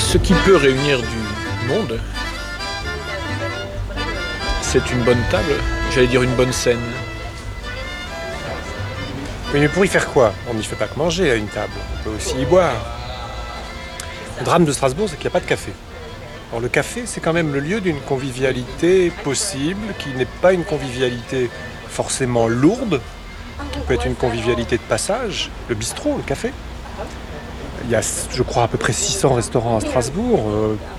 Ce qui peut réunir du monde, c'est une bonne table, j'allais dire une bonne scène. Oui, mais pour y faire quoi? On n'y fait pas que manger à une table, on peut aussi y boire. Le drame de Strasbourg, c'est qu'il n'y a pas de café. Or, le café, c'est quand même le lieu d'une convivialité possible, qui n'est pas une convivialité forcément lourde, qui peut être une convivialité de passage, le bistrot, le café. Il y a, je crois, à peu près 600 restaurants à Strasbourg.